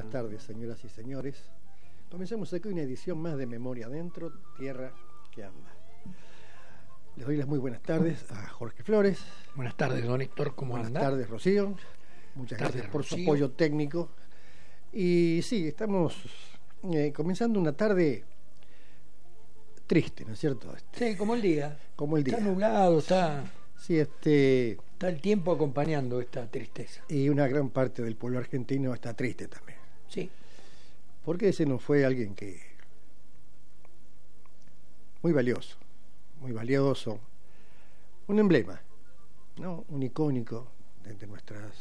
tardes, señoras y señores. Comenzamos aquí una edición más de Memoria Adentro, Tierra que Anda. Les doy las muy buenas tardes a Jorge Flores. Buenas tardes, don Héctor, ¿cómo anda? Buenas tardes, Rocío. Muchas gracias por su apoyo técnico. Y sí, estamos comenzando una tarde triste, ¿no es cierto? Sí, como el día. Como el día. Está nublado, está... Sí, está el tiempo acompañando esta tristeza. Y una gran parte del pueblo argentino está triste también. Sí. Porque ese no fue alguien que... muy valioso, un emblema, ¿no? Un icónico de nuestras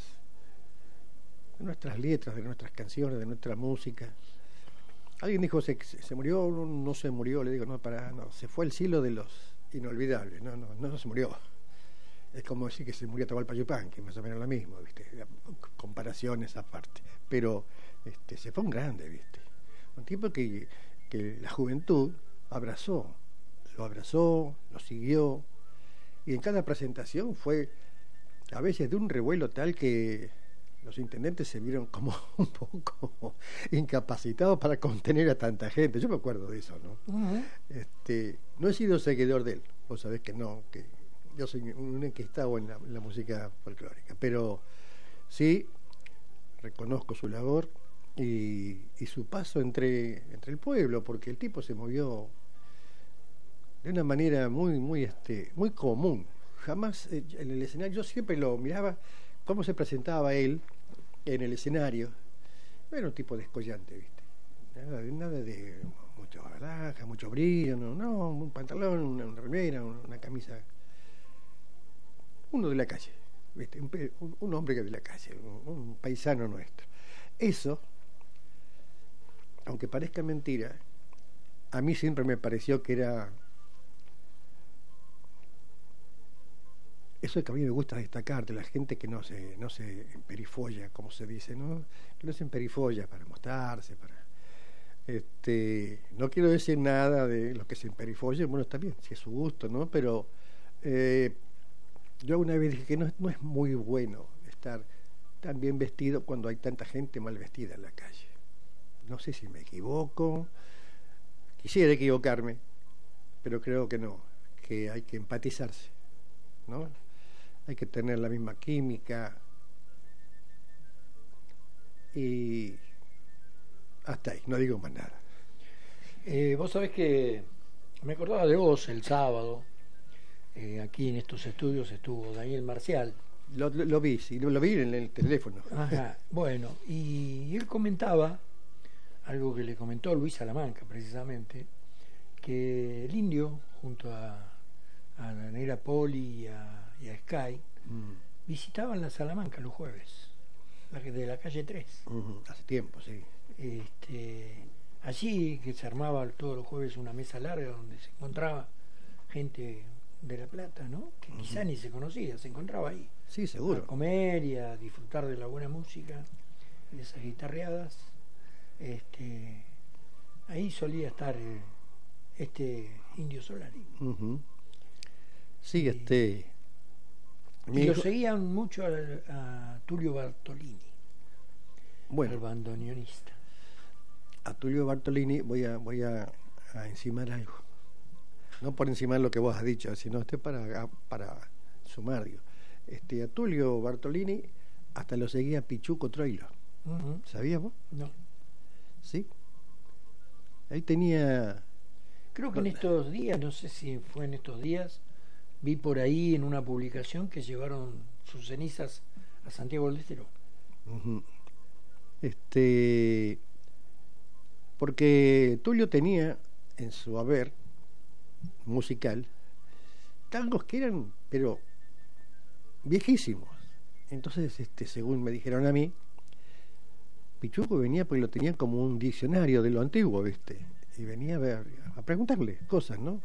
letras, de nuestras canciones, de nuestra música. Alguien dijo, se murió, no se murió, le digo, no, se fue al cielo de los inolvidables, no se murió. Es como decir que se murió Atahualpa Yupanqui, que más o menos lo mismo, ¿viste? Comparaciones aparte. Pero se fue un grande, ¿viste? Un tipo que la juventud lo abrazó, lo siguió, y en cada presentación fue a veces de un revuelo tal que los intendentes se vieron como un poco incapacitados para contener a tanta gente. Yo me acuerdo de eso, ¿no? Uh-huh. No he sido seguidor de él, vos sabés que no, que yo soy un enquistado en la música folclórica, pero sí reconozco su labor y su paso entre el pueblo, porque el tipo se movió de una manera muy común. Jamás en el escenario, yo siempre lo miraba cómo se presentaba él en el escenario. Era un tipo descollante, ¿viste? Nada de mucho balaja, mucho brillo, no, un pantalón, una remera, una camisa. Uno de la calle, ¿viste? Un hombre que de la calle, un paisano nuestro. Eso, aunque parezca mentira, a mí siempre me pareció que era... Eso que a mí me gusta destacar de la gente que no se emperifolla, como se dice, ¿no? Que no se emperifolla para mostrarse, no quiero decir nada de los que se emperifollen, bueno, está bien, si es su gusto, ¿no? Pero yo una vez dije que no es muy bueno estar tan bien vestido cuando hay tanta gente mal vestida en la calle. No sé si me equivoco, quisiera equivocarme, pero creo que no, que hay que empatizarse, ¿no? Hay que tener la misma química y hasta ahí, no digo más nada. Vos sabés que me acordaba de vos el sábado, aquí en estos estudios estuvo Daniel Marcial. Lo vi, sí, lo vi en el teléfono. Ajá, bueno, y él comentaba algo que le comentó Luis Salamanca precisamente, que el Indio junto a la negra Poli y a Sky visitaban la Salamanca los jueves, de la calle 3. Hace tiempo, sí. Allí que se armaba todos los jueves una mesa larga donde se encontraba gente de La Plata, ¿no? Que quizá ni se conocía, se encontraba ahí. Sí, seguro. A comer y a disfrutar de la buena música, de esas guitarreadas. Ahí solía estar Indio Solari. Uh-huh. Sí, y lo seguían mucho a Tulio Bartolini, bueno, el bandoneonista. A Tulio Bartolini voy a encimar algo. No por encimar lo que vos has dicho, sino para sumar, digo. A Tulio Bartolini hasta lo seguía Pichuco Troilo. Uh-huh. ¿Sabías vos? No. ¿Sí? Ahí tenía... Creo que en estos días, no sé si fue en estos días, vi por ahí en una publicación que llevaron sus cenizas a Santiago del Estero. Uh-huh. Porque Tulio tenía en su haber musical tangos que eran, pero viejísimos. Entonces, según me dijeron a mí, Pichuco venía porque lo tenían como un diccionario de lo antiguo, ¿viste? Y venía a preguntarle cosas, ¿no?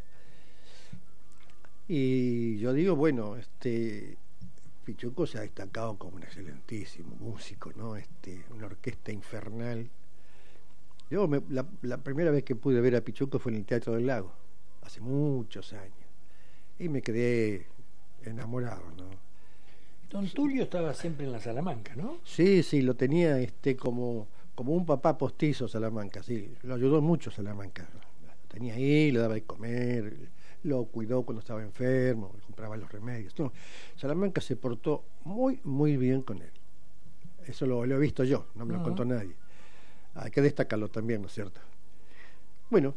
Y yo digo, bueno, Pichuco se ha destacado como un excelentísimo músico, ¿no? Una orquesta infernal. Yo la primera vez que pude ver a Pichuco fue en el Teatro del Lago, hace muchos años, y me quedé enamorado, ¿no? Don Tulio estaba siempre en la Salamanca, ¿no? Sí, lo tenía como como un papá postizo Salamanca, sí, lo ayudó mucho Salamanca. Lo tenía ahí, le daba de comer, lo cuidó cuando estaba enfermo, le compraba los remedios. No, Salamanca se portó muy, muy bien con él. Eso lo he visto yo, no me lo contó nadie. Hay que destacarlo también, ¿no es cierto? Bueno,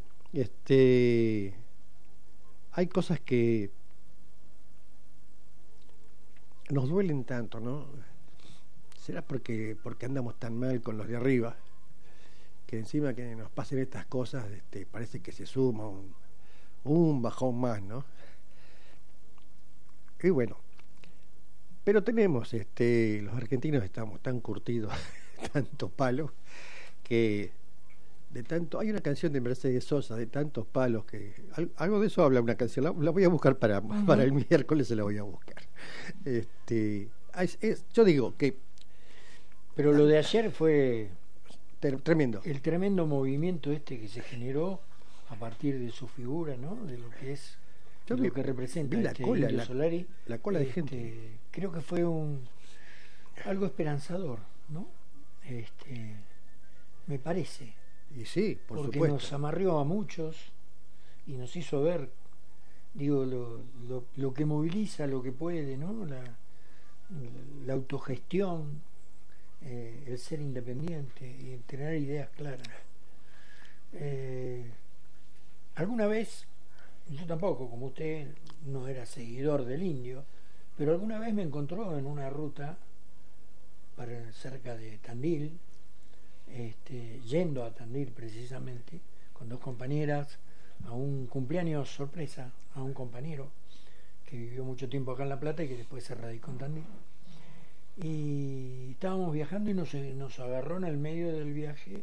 hay cosas que nos duelen tanto, ¿no? ¿Será porque andamos tan mal con los de arriba? Que encima que nos pasen estas cosas, parece que se suma un bajón más, ¿no? Y bueno, pero tenemos, los argentinos estamos tan curtidos, tantos palos, que de tanto, hay una canción de Mercedes Sosa, de tantos palos, que algo de eso habla una canción, la voy a buscar para el miércoles, se la voy a buscar. Yo digo que... Pero lo de ayer fue... tremendo. El tremendo movimiento que se generó a partir de su figura, ¿no? De lo que es, lo que representa la cola, Indio Solari. La cola de gente. Creo que fue algo esperanzador, ¿no? Me parece. Y sí, por porque supuesto. Nos amarrió a muchos y nos hizo ver, digo, lo que moviliza, lo que puede, ¿no? La autogestión, el ser independiente y tener ideas claras. Alguna vez, yo tampoco, como usted, no era seguidor del Indio, pero alguna vez me encontró en una ruta cerca de Tandil, yendo a Tandil precisamente, con dos compañeras, a un cumpleaños sorpresa a un compañero que vivió mucho tiempo acá en La Plata y que después se radicó en Tandil. Y estábamos viajando y nos agarró en el medio del viaje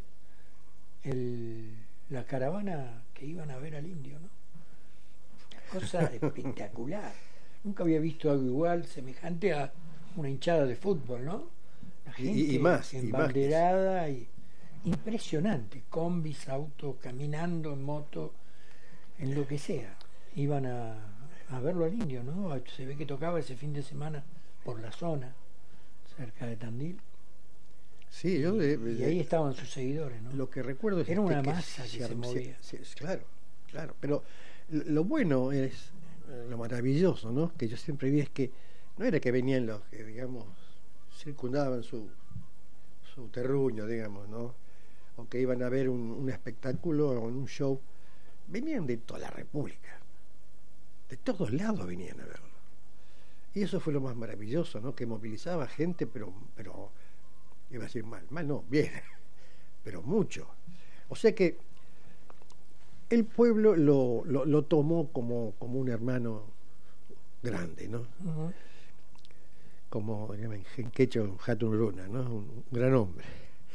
la caravana que iban a ver al Indio, ¿no? Una cosa espectacular. Nunca había visto algo igual, semejante a una hinchada de fútbol, ¿no? La gente y más, embanderada y impresionante, combis, auto, caminando, en moto, en lo que sea. Iban a verlo al Indio, ¿no? Se ve que tocaba ese fin de semana por la zona, cerca de Tandil. Sí, y ahí estaban sus seguidores, ¿no? Lo que recuerdo es era una masa que se movía. Sí, claro, pero lo bueno es, lo maravilloso, ¿no? Que yo siempre vi es que no era que venían los que, digamos, circundaban su terruño, digamos, ¿no? O que iban a ver un espectáculo o un show. Venían de toda la República, de todos lados venían a verlo. Y eso fue lo más maravilloso, ¿no? Que movilizaba gente, pero iba a decir mal no, bien, pero mucho. O sea que el pueblo lo tomó como un hermano grande, ¿no? Uh-huh. Como Genquecho Hatun Runa, ¿no? Un gran hombre.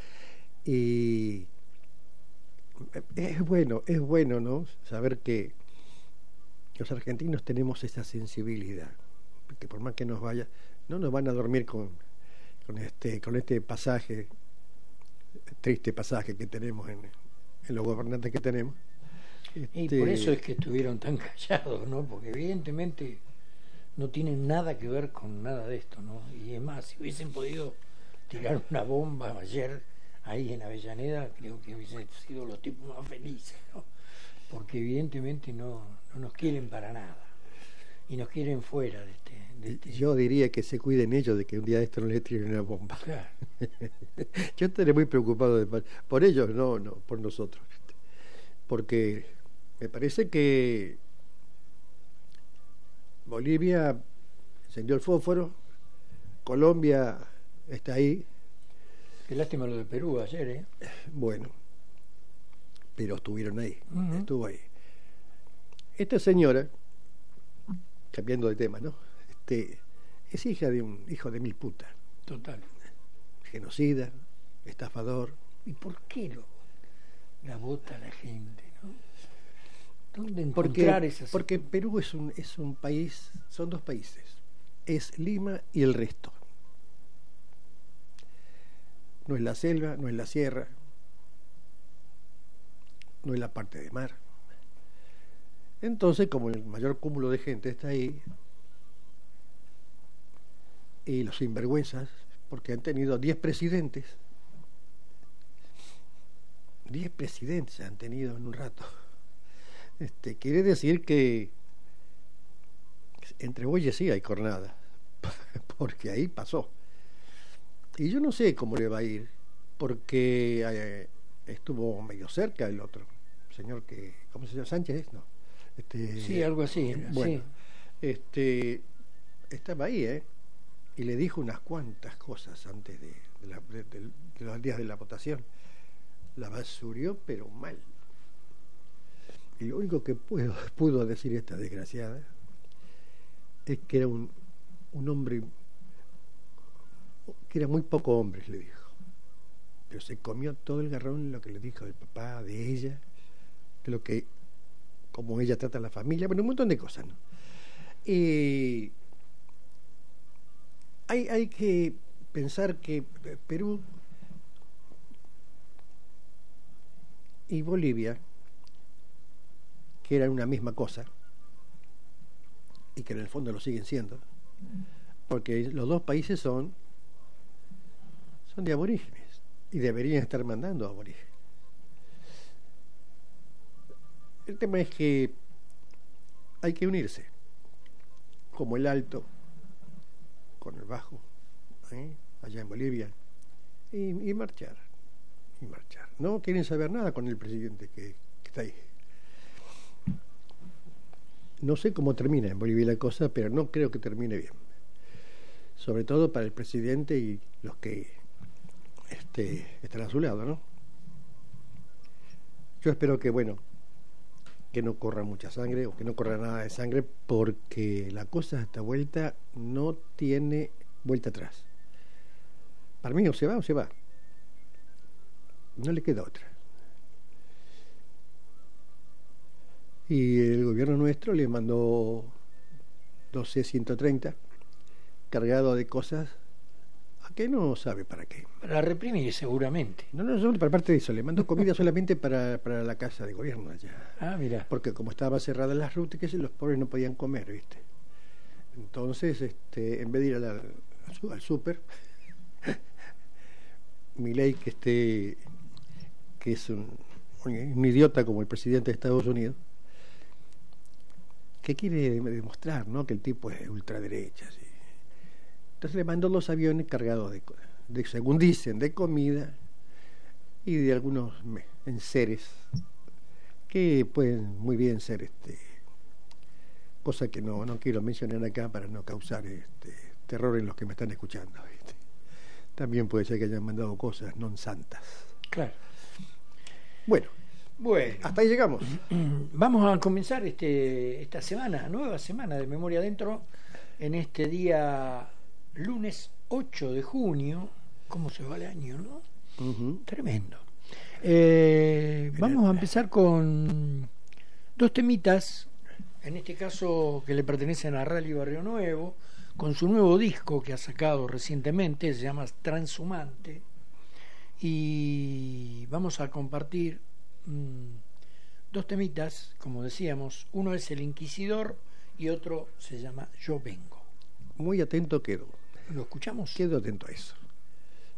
Y es bueno, ¿no? Saber que los argentinos tenemos esa sensibilidad, que por más que nos vaya, no nos van a dormir con este pasaje, triste pasaje que tenemos en los gobernantes que tenemos. Y por eso es que estuvieron tan callados, ¿no? Porque evidentemente no tienen nada que ver con nada de esto, ¿no? Y es más, si hubiesen podido tirar una bomba ayer ahí en Avellaneda, creo que hubiesen sido los tipos más felices, ¿no? Porque evidentemente no nos quieren para nada y nos quieren fuera de este. Yo diría que se cuiden ellos de que un día de esto no les tiren una bomba. Claro. Yo estaré muy preocupado por ellos, no por nosotros, porque me parece que Bolivia encendió el fósforo, Colombia está ahí. Qué lástima lo de Perú ayer, ¿eh? Bueno, pero estuvieron ahí, uh-huh. Estuvo ahí. Esta señora, cambiando de tema, ¿no? Es hija de un hijo de mil putas. Total. Genocida, estafador. ¿Y por qué la vota la gente, no? ¿Dónde encontrar esas? Porque Perú es un país, son dos países. Es Lima y el resto. No es la selva, no es la sierra, no es la parte de mar. Entonces, como el mayor cúmulo de gente está ahí, y los sinvergüenzas, porque han tenido 10 presidentes, 10 presidentes han tenido en un rato. Quiere decir que entre bueyes sí hay cornada, porque ahí pasó. Y yo no sé cómo le va a ir, porque estuvo medio cerca el otro señor que, ¿cómo se llama? Sánchez, ¿no? Sí, algo así. Bueno, sí. Estaba ahí, y le dijo unas cuantas cosas antes de los días de la votación. La basurió, pero mal. Y lo único que pudo decir esta desgraciada es que era un hombre, que era muy poco hombre, le dijo. Pero se comió todo el garrón lo que le dijo del papá, de ella, de lo que, como ella trata a la familia, bueno, un montón de cosas, ¿no? Y hay que pensar que Perú y Bolivia, que eran una misma cosa, y que en el fondo lo siguen siendo, porque los dos países son de aborígenes y deberían estar mandando a aborígenes. El tema es que hay que unirse, como el alto con el bajo, allá en Bolivia, y marchar. No quieren saber nada con el presidente que está ahí. No sé cómo termina en Bolivia la cosa, pero no creo que termine bien. Sobre todo para el presidente y los que están a su lado, ¿no? Yo espero que, que no corra mucha sangre o que no corra nada de sangre, porque la cosa a esta vuelta no tiene vuelta atrás. Para mí o se va o se va. No le queda otra. Y el gobierno nuestro le mandó 2 C-130 cargado de cosas a que no sabe para qué. Para reprimir, seguramente. No, para parte de eso, le mandó comida solamente para la casa de gobierno allá. Ah, mira. Porque como estaba cerrada las rutas, los pobres no podían comer, ¿viste? Entonces, en vez de ir al súper, Milei, que es un idiota como el presidente de Estados Unidos, que quiere demostrar, ¿no?, que el tipo es ultraderecha, ¿sí? Entonces le mandó 2 aviones cargados de, según dicen, de comida y de algunos enseres que pueden muy bien ser cosa que no quiero mencionar acá para no causar terror en los que me están escuchando, ¿viste? También puede ser que hayan mandado cosas non santas. Claro. Bueno, hasta ahí llegamos. Vamos a comenzar esta nueva semana de Memoria Adentro, en este día lunes 8 de junio. ¿Cómo se va el año, no? Uh-huh. Tremendo. Vamos a empezar con 2 temitas, en este caso que le pertenecen a Rally Barrio Nuevo, con su nuevo disco que ha sacado recientemente, se llama Transhumante, y vamos a compartir 2 temitas, como decíamos. Uno es El Inquisidor y otro se llama Yo Vengo. Muy atento quedo. ¿Lo escuchamos? Quedo atento a eso.